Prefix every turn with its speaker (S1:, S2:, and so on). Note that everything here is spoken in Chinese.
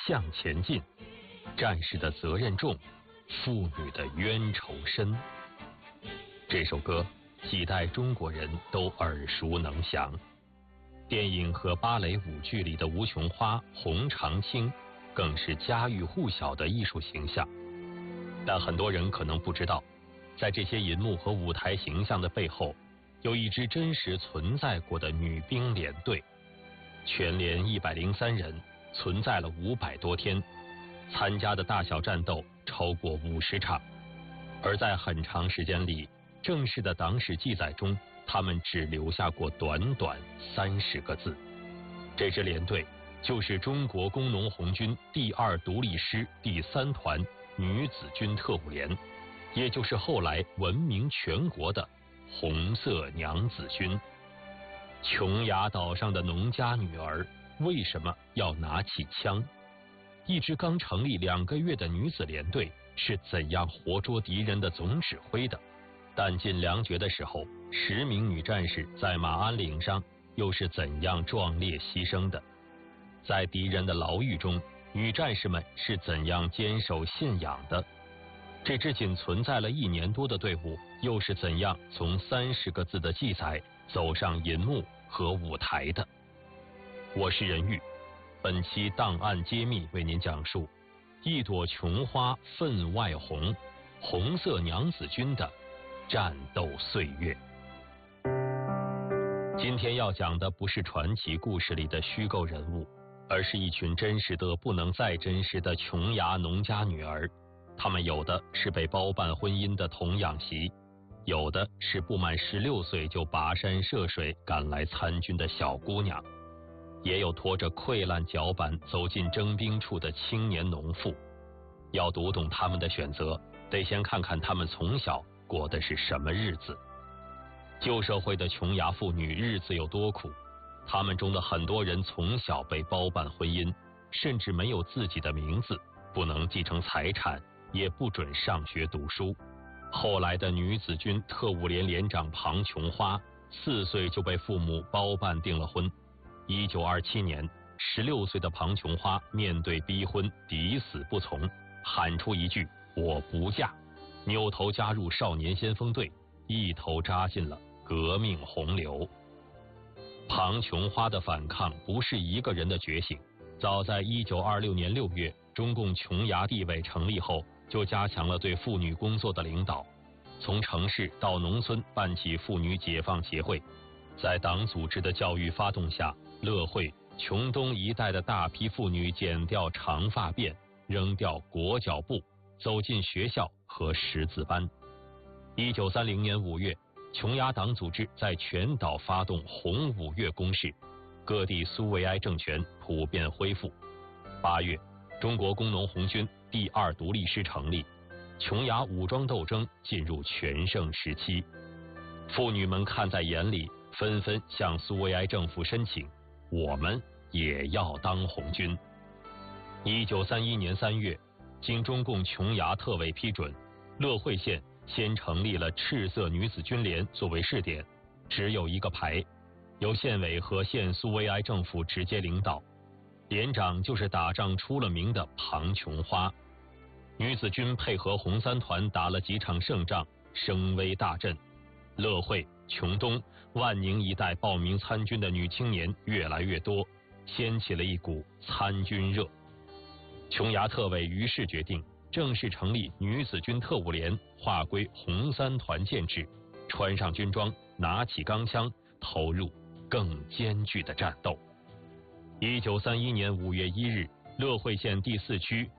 S1: 向前进，战士的责任重，妇女的冤仇深。这首歌几代中国人都耳熟能详，电影和芭蕾舞剧里的吴琼花、洪长青更是家喻户晓的艺术形象。但很多人可能不知道，在这些银幕和舞台形象的背后，有一支真实存在过的女兵连队，全连103人，存在了500多天，参加的大小战斗超过50场。而在很长时间里，正式的党史记载中，他们只留下过短短30个字。这支连队就是中国工农红军第2独立师第3团女子军特务连，也就是后来闻名全国的红色娘子军。琼崖岛上的农家女儿为什么要拿起枪？一支刚成立2个月的女子连队是怎样活捉敌人的总指挥的？弹尽粮绝的时候，10名女战士在马鞍岭上又是怎样壮烈牺牲的？在敌人的牢狱中，女战士们是怎样坚守信仰的？这支仅存在了1年多的队伍，又是怎样从30个字的记载走上银幕和舞台的？我是任玉，本期档案揭秘为您讲述一朵琼花分外红，红色娘子军的战斗岁月。今天要讲的不是传奇故事里的虚构人物，而是一群真实的不能再真实的琼崖农家女儿。她们有的是被包办婚姻的童养媳，有的是不满16岁就跋山涉水赶来参军的小姑娘，也有拖着溃烂脚板走进征兵处的青年农妇。要读懂他们的选择，得先看看他们从小过的是什么日子。旧社会的琼崖妇女日子有多苦，他们中的很多人从小被包办婚姻，甚至没有自己的名字，不能继承财产，也不准上学读书。后来的女子军特务连连长庞琼花4岁就被父母包办订了婚。1927年，16岁的庞琼花面对逼婚抵死不从，喊出一句我不嫁，扭头加入少年先锋队，一头扎进了革命洪流。庞琼花的反抗不是一个人的觉醒，早在1926年6月，中共琼崖地委成立后，就加强了对妇女工作的领导，从城市到农村办起妇女解放协会。在党组织的教育发动下，乐会、琼东一带的大批妇女剪掉长发辫，扔掉裹脚布，走进学校和识字班。1930年5月，琼崖党组织在全岛发动红5月攻势，各地苏维埃政权普遍恢复。8月，中国工农红军第2独立师成立，琼崖武装斗争进入全盛时期。妇女们看在眼里，纷纷向苏维埃政府申请，我们也要当红军。1931年3月，经中共琼崖特委批准，乐会县先成立了赤色女子军连作为试点，只有1个排，由县委和县苏维埃政府直接领导，连长就是打仗出了名的庞琼花。女子军配合红3团打了几场胜仗，声威大振。乐会、琼东、万宁一带报名参军的女青年越来越多，掀起了一股参军热。琼崖特委于是决定正式成立女子军特务连，划归红3团建制，穿上军装，拿起钢枪，投入更艰巨的战斗。1931年5月1日，乐会县第4区